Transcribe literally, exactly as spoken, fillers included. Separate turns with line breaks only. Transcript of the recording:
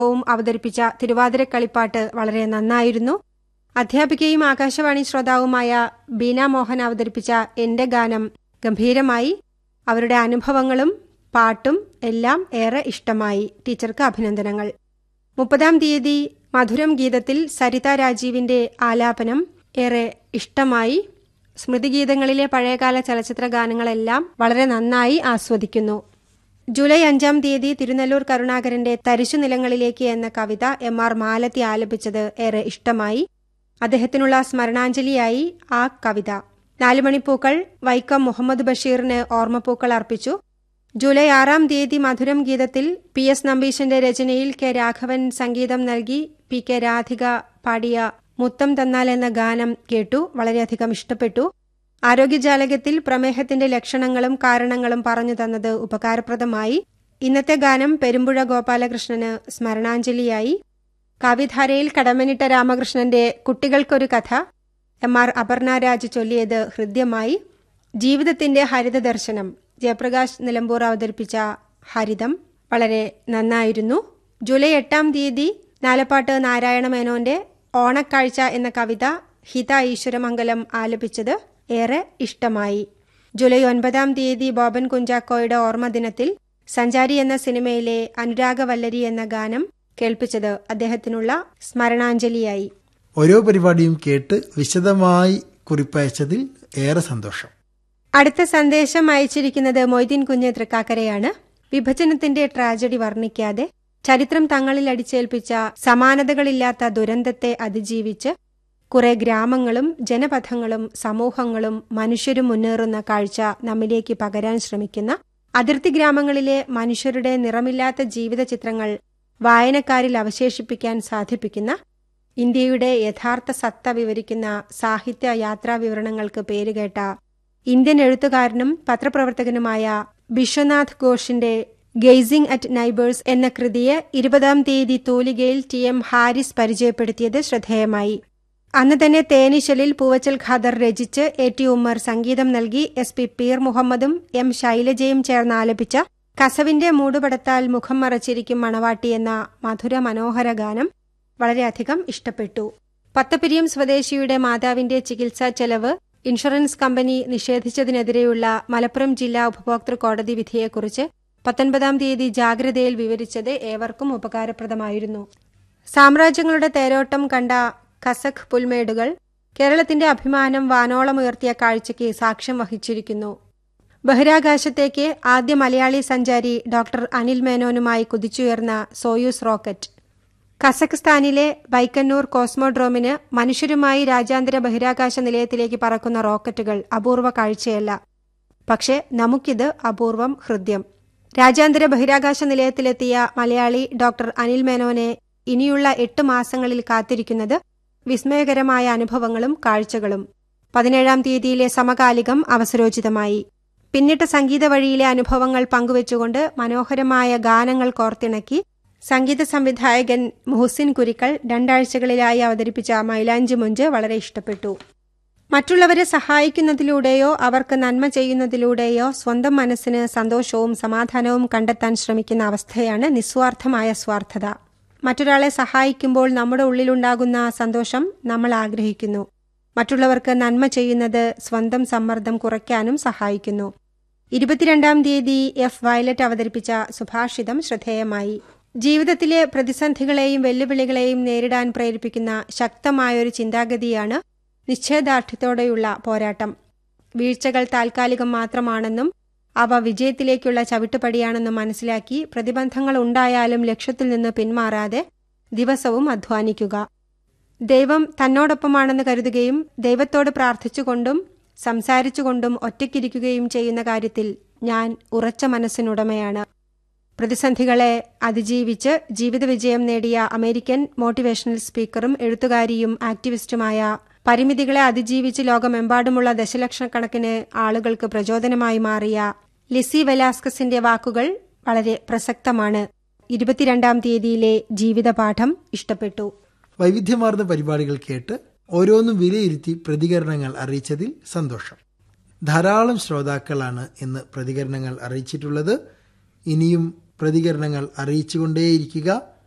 വും അവതരിപ്പിച്ച തിരുവാതിരക്കളിപ്പാട്ട് വളരെ നന്നായിരുന്നു. അധ്യാപികയും ആകാശവാണി ശ്രോതാവുമായ ബീന മോഹൻ അവതരിപ്പിച്ച എന്റെ ഗാനം ഗംഭീരമായി. അവരുടെ അനുഭവങ്ങളും പാട്ടും എല്ലാം ഏറെ ഇഷ്ടമായി. ടീച്ചർക്ക് അഭിനന്ദനങ്ങൾ. മുപ്പതാം തീയതി മധുരം ഗീതത്തിൽ സരിത രാജീവിന്റെ ആലാപനം ഏറെ ഇഷ്ടമായി. സ്മൃതിഗീതങ്ങളിലെ പഴയകാല ചലച്ചിത്ര ഗാനങ്ങളെല്ലാം വളരെ നന്നായി ആസ്വദിക്കുന്നു. ജൂലൈ അഞ്ചാം തീയതി തിരുനെല്ലൂർ കരുണാകരന്റെ തരിശു നിലങ്ങളിലേക്ക് എന്ന കവിത എം ആർ മാലത്തി ആലപിച്ചത് ഏറെ ഇഷ്ടമായി. അദ്ദേഹത്തിനുള്ള സ്മരണാഞ്ജലിയായി ആ കവിത. നാലുമണിപ്പൂക്കൾ വൈക്കം മുഹമ്മദ് ബഷീറിന് ഓർമ്മപ്പൂക്കൾ അർപ്പിച്ചു. ജൂലൈ ആറാം തീയതി മധുരം ഗീതത്തിൽ പി എസ് നമ്പീശന്റെ രചനയിൽ കെ രാഘവൻ സംഗീതം നൽകി പി കെ രാധിക പാടിയ മുത്തം തന്നാൽ എന്ന ഗാനം കേട്ടു. വളരെയധികം ഇഷ്ടപ്പെട്ടു. ആരോഗ്യജാലകത്തിൽ പ്രമേഹത്തിന്റെ ലക്ഷണങ്ങളും കാരണങ്ങളും പറഞ്ഞു തന്നത് ഉപകാരപ്രദമായി. ഇന്നത്തെ ഗാനം പെരുമ്പുഴ ഗോപാലകൃഷ്ണന് സ്മരണാഞ്ജലിയായി. കാവ്യധാരയിൽ കടമ്മനിട്ട രാമകൃഷ്ണന്റെ കുട്ടികൾക്കൊരു കഥ എം ആർ അപർണ രാജ് ചൊല്ലിയത് ഹൃദ്യമായി. ജീവിതത്തിന്റെ ഹരിത ദർശനം ജയപ്രകാശ് നിലമ്പൂർ അവതരിപ്പിച്ച ഹരിതം വളരെ നന്നായിരുന്നു. ജൂലൈ എട്ടാം തീയതി നാലപ്പാട്ട് നാരായണ മേനോന്റെ ഓണക്കാഴ്ച എന്ന കവിത ഹിത ഈശ്വരമംഗലം ആലപിച്ചത് ഏറെ ഇഷ്ടമായി. ജൂലൈ ഒൻപതാം തീയതി ബോബൻ കുഞ്ചാക്കോയുടെ ഓർമ്മദിനത്തിൽ സഞ്ചാരി എന്ന സിനിമയിലെ അനുരാഗവല്ലരി എന്ന ഗാനം കേൾപ്പിച്ചത് അദ്ദേഹത്തിനുള്ള സ്മരണാഞ്ജലിയായി.
ഓരോ പരിപാടിയും കേട്ട് വിശദമായി കുറിപ്പയച്ചതിൽ ഏറെ സന്തോഷം.
അടുത്ത സന്ദേശം അയച്ചിരിക്കുന്നത് മൊയ്തീൻ കുഞ്ഞ് തൃക്കാക്കരയാണ്. വിഭജനത്തിന്റെ ട്രാജഡി വർണ്ണിക്കാതെ ചരിത്രം തങ്ങളിൽ അടിച്ചേൽപ്പിച്ച സമാനതകളില്ലാത്ത ദുരന്തത്തെ അതിജീവിച്ച് കുറെ ഗ്രാമങ്ങളും ജനപഥങ്ങളും സമൂഹങ്ങളും മനുഷ്യരും മുന്നേറുന്ന കാഴ്ച നമ്മിലേക്ക് പകരാൻ ശ്രമിക്കുന്ന അതിർത്തി ഗ്രാമങ്ങളിലെ മനുഷ്യരുടെ നിറമില്ലാത്ത ജീവിത ചിത്രങ്ങൾ വായനക്കാരിൽ അവശേഷിപ്പിക്കാൻ സാധിപ്പിക്കുന്ന ഇന്ത്യയുടെ യഥാർത്ഥ സത്ത വിവരിക്കുന്ന സാഹിത്യ യാത്രാ വിവരണങ്ങൾക്ക് പേരുകേട്ട ഇന്ത്യൻ എഴുത്തുകാരനും പത്രപ്രവർത്തകനുമായ ബിശ്വനാഥ് ഘോഷിന്റെ ഗെയ്സിംഗ് അറ്റ് നൈബേഴ്സ് എന്ന കൃതിയെ ഇരുപതാം തീയതി തൂലികയിൽ ടി എം ഹാരിസ് പരിചയപ്പെടുത്തിയത് ശ്രദ്ധേയമായി. അന്ന് തന്നെ തേനിശലിൽ പൂവച്ചൽ ഖാദർ രചിച്ച് എ ടി ഉമ്മർ സംഗീതം നൽകി എസ് പി പീർ മുഹമ്മദും എം ശൈലജയും ചേർന്ന് ആലപിച്ച കസവിന്റെ മൂടുപടത്താൽ മുഖം മറച്ചിരിക്കും മണവാട്ടി എന്ന മധുര മനോഹര ഗാനം വളരെയധികം ഇഷ്ടപ്പെട്ടു. പത്തപ്പിരിയം സ്വദേശിയുടെ മാതാവിന്റെ ചികിത്സാ ചെലവ് ഇൻഷുറൻസ് കമ്പനി നിഷേധിച്ചതിനെതിരെയുള്ള മലപ്പുറം ജില്ലാ ഉപഭോക്തൃ കോടതി വിധിയെക്കുറിച്ച് പത്തൊൻപതാം തീയതി ജാഗ്രതയിൽ വിവരിച്ചത് ഏവർക്കും ഉപകാരപ്രദമായിരുന്നു. സാമ്രാജ്യങ്ങളുടെ തേരോട്ടം കണ്ട കസഖ് പുൽമേടുകൾ കേരളത്തിന്റെ അഭിമാനം വാനോളമുയർത്തിയ കാഴ്ചയ്ക്ക് സാക്ഷ്യം വഹിച്ചിരിക്കുന്നു. ബഹിരാകാശത്തേക്ക് ആദ്യ മലയാളി സഞ്ചാരി doctor Anil മേനോനുമായി കുതിച്ചുയർന്ന Soyuz rocket, കസഖ്സ്ഥാനിലെ Baikonur കോസ്മോഡ്രോമിന് മനുഷ്യരുമായി രാജ്യാന്തര ബഹിരാകാശ നിലയത്തിലേക്ക് പറക്കുന്ന റോക്കറ്റുകൾ അപൂർവ കാഴ്ചയല്ല. പക്ഷെ നമുക്കിത് അപൂർവം ഹൃദ്യം. രാജ്യാന്തര ബഹിരാകാശ നിലയത്തിലെത്തിയ മലയാളി ഡോക്ടർ അനിൽ മേനോനെ ഇനിയുള്ള എട്ട് മാസങ്ങളിൽ കാത്തിരിക്കുന്നത് വിസ്മയകരമായ അനുഭവങ്ങളും കാഴ്ചകളും. പതിനേഴാം തീയതിയിലെ സമകാലികം അവസരോചിതമായി. പിന്നിട്ട സംഗീത വഴിയിലെ അനുഭവങ്ങൾ പങ്കുവച്ചുകൊണ്ട് മനോഹരമായ ഗാനങ്ങൾ കോർത്തിണക്കി സംഗീത സംവിധായകൻ മുഹസിൻ കുരിക്കൾ രണ്ടാഴ്ചകളിലായി അവതരിപ്പിച്ച മൈലാഞ്ചി മുഞ്ച് വളരെ ഇഷ്ടപ്പെട്ടു. മറ്റുള്ളവരെ സഹായിക്കുന്നതിലൂടെയോ അവർക്ക് നന്മ ചെയ്യുന്നതിലൂടെയോ സ്വന്തം മനസ്സിന് സന്തോഷവും സമാധാനവും കണ്ടെത്താൻ ശ്രമിക്കുന്ന അവസ്ഥയാണ് നിസ്വാർത്ഥമായ സ്വാർത്ഥത. മറ്റൊരാളെ സഹായിക്കുമ്പോൾ നമ്മുടെ ഉള്ളിലുണ്ടാകുന്ന സന്തോഷം നമ്മൾ ആഗ്രഹിക്കുന്നു. മറ്റുള്ളവർക്ക് നന്മ ചെയ്യുന്നത് സ്വന്തം സമ്മർദ്ദം കുറയ്ക്കാനും സഹായിക്കുന്നു. ഇരുപത്തിരണ്ടാം തീയതി എഫ് വയലറ്റ് അവതരിപ്പിച്ച സുഭാഷിതം ശ്രദ്ധേയമായി. ജീവിതത്തിലെ പ്രതിസന്ധികളെയും വെല്ലുവിളികളെയും നേരിടാൻ പ്രേരിപ്പിക്കുന്ന ശക്തമായൊരു ചിന്താഗതിയാണ് നിശ്ചയദാർഢ്യത്തോടെയുള്ള പോരാട്ടം. വീഴ്ചകൾ താൽക്കാലികം മാത്രമാണെന്നും അവ വിജയത്തിലേക്കുള്ള ചവിട്ടുപടിയാണെന്നും മനസ്സിലാക്കി പ്രതിബന്ധങ്ങൾ ഉണ്ടായാലും ലക്ഷ്യത്തിൽ നിന്ന് പിന്മാറാതെ ദിവസവും അധ്വാനിക്കുക. ദൈവം തന്നോടൊപ്പമാണെന്ന് കരുതുകയും ദൈവത്തോട് പ്രാർത്ഥിച്ചുകൊണ്ടും സംസാരിച്ചുകൊണ്ടും ഒറ്റയ്ക്കിരിക്കുകയും ചെയ്യുന്ന കാര്യത്തിൽ ഞാൻ ഉറച്ച മനസ്സിനുടമയാണ്. പ്രതിസന്ധികളെ അതിജീവിച്ച് ജീവിത വിജയം നേടിയ അമേരിക്കൻ മോട്ടിവേഷണൽ സ്പീക്കറും എഴുത്തുകാരിയും ആക്ടിവിസ്റ്റുമായ, പരിമിതികളെ അതിജീവിച്ച് ലോകമെമ്പാടുമുള്ള ദശലക്ഷക്കണക്കിന് ആളുകൾക്ക് പ്രചോദനമായി മാറിയ ലിസി വെലാസ്കസിന്റെ വാക്കുകൾ വളരെ പ്രസക്തമാണ്. ഇരുപത്തിരണ്ടാം തീയതിയിലെ ജീവിതപാഠം ഇഷ്ടപ്പെട്ടു.
വൈവിധ്യമാർന്ന പരിപാടികൾ കേട്ട് ഓരോന്നും വിലയിരുത്തി പ്രതികരണങ്ങൾ അറിയിച്ചതിൽ സന്തോഷം. ധാരാളം ശ്രോതാക്കളാണ് ഇന്ന് പ്രതികരണങ്ങൾ അറിയിച്ചിട്ടുള്ളത്. ഇനിയും പ്രതികരണങ്ങൾ അറിയിച്ചുകൊണ്ടേയിരിക്കുക.